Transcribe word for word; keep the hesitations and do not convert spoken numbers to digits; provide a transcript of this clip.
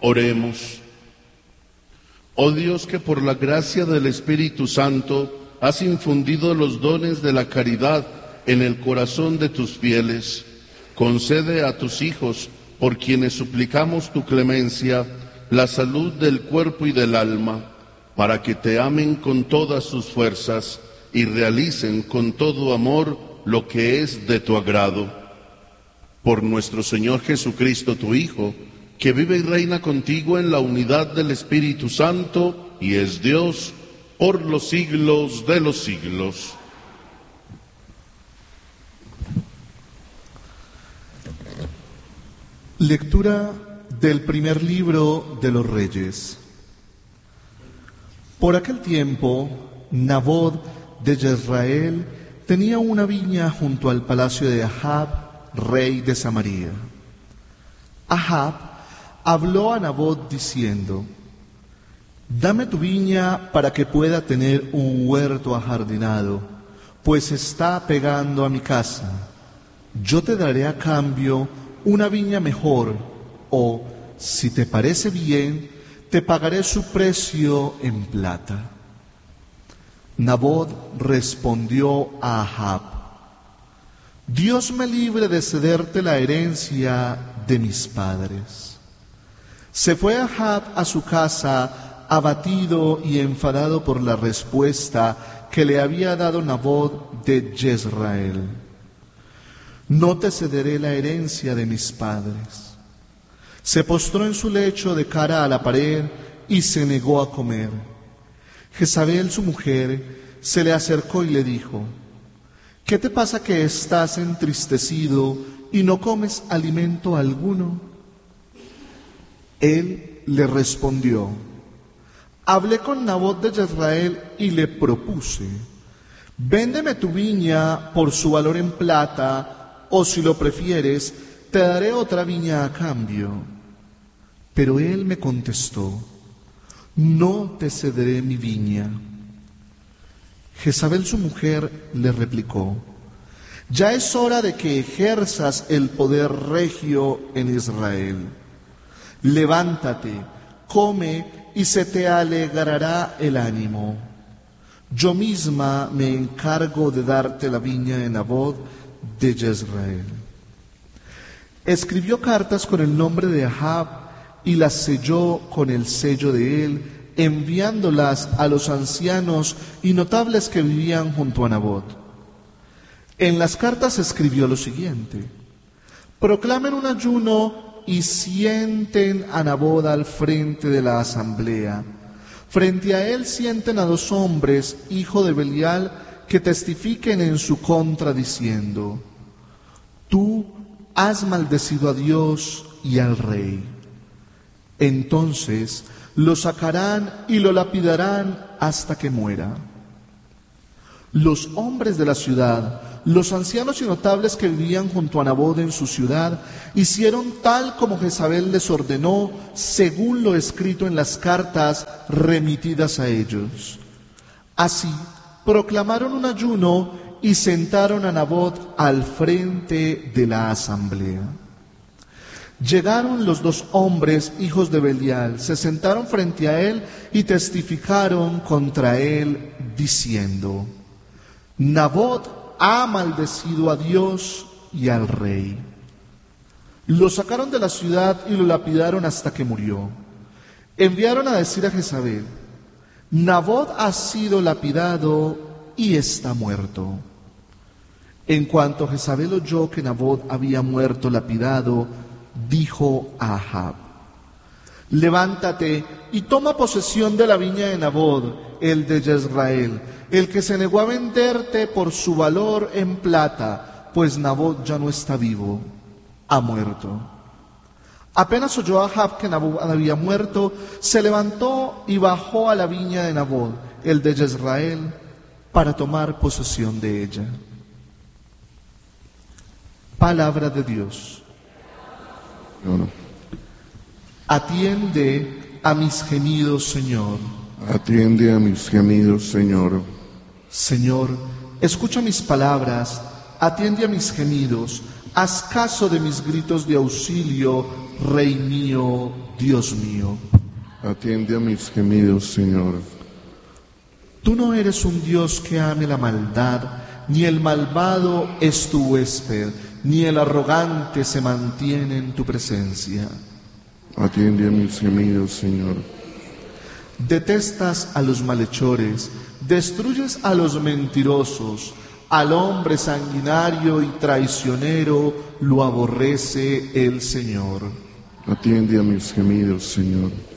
Oremos. Oh Dios, que por la gracia del Espíritu Santo has infundido los dones de la caridad en el corazón de tus fieles, concede a tus hijos, por quienes suplicamos tu clemencia, la salud del cuerpo y del alma, para que te amen con todas sus fuerzas y realicen con todo amor lo que es de tu agrado. Por nuestro Señor Jesucristo, tu Hijo, que vive y reina contigo en la unidad del Espíritu Santo y es Dios por los siglos de los siglos. Lectura del primer libro de los Reyes. Por aquel tiempo, Nabot de Jezreel tenía una viña junto al palacio de Ahab, rey de Samaria. Ahab habló a Nabot diciendo: «Dame tu viña para que pueda tener un huerto ajardinado, pues está pegando a mi casa. Yo te daré a cambio una viña mejor, o, si te parece bien, te pagaré su precio en plata». Nabot respondió a Ahab: «Dios me libre de cederte la herencia de mis padres». Se fue Ahab a su casa, abatido y enfadado por la respuesta que le había dado Nabot de Jezreel. «No te cederé la herencia de mis padres». Se postró en su lecho de cara a la pared y se negó a comer. Jezabel, su mujer, se le acercó y le dijo: «¿Qué te pasa que estás entristecido y no comes alimento alguno?». Él le respondió: «Hablé con Nabot de Jezreel y le propuse: véndeme tu viña por su valor en plata, o si lo prefieres, te daré otra viña a cambio». Pero él me contestó: «No te cederé mi viña». Jezabel, su mujer, le replicó: «Ya es hora de que ejerzas el poder regio en Israel. Levántate, come y se te alegrará el ánimo. Yo misma me encargo de darte la viña de Nabot de Jezreel». Escribió cartas con el nombre de Ahab y las selló con el sello de él, enviándolas a los ancianos y notables que vivían junto a Nabot. En las cartas escribió lo siguiente: «Proclamen un ayuno y sienten a Nabot al frente de la asamblea. Frente a él sienten a dos hombres, hijo de Belial, que testifiquen en su contra diciendo: tú has maldecido a Dios y al rey». Entonces lo sacarán y lo lapidarán hasta que muera. Los hombres de la ciudad, los ancianos y notables que vivían junto a Nabot en su ciudad, hicieron tal como Jezabel les ordenó, según lo escrito en las cartas remitidas a ellos. Así, proclamaron un ayuno y sentaron a Nabot al frente de la asamblea. Llegaron los dos hombres, hijos de Belial, se sentaron frente a él y testificaron contra él, diciendo: Nabot ha maldecido a Dios y al rey. Lo sacaron de la ciudad y lo lapidaron hasta que murió. Enviaron a decir a Jezabel: Nabot ha sido lapidado y está muerto. En cuanto Jezabel oyó que Nabot había muerto lapidado, dijo a Ahab: levántate y toma posesión de la viña de Nabot, el de Jezreel, el que se negó a venderte por su valor en plata, pues Nabot ya no está vivo, ha muerto. Apenas oyó Ahab que Nabot había muerto, se levantó y bajó a la viña de Nabot, el de Jezreel, para tomar posesión de ella. Palabra de Dios. Señor. Atiende a mis gemidos, Señor. Atiende a mis gemidos, Señor. Señor, escucha mis palabras, atiende a mis gemidos, haz caso de mis gritos de auxilio, Rey mío, Dios mío. Atiende a mis gemidos, Señor. Tú no eres un Dios que ame la maldad, ni el malvado es tu huésped, ni el arrogante se mantiene en tu presencia. Atiende a mis gemidos, Señor. Detestas a los malhechores, destruyes a los mentirosos, al hombre sanguinario y traicionero lo aborrece el Señor. Atiende a mis gemidos, Señor.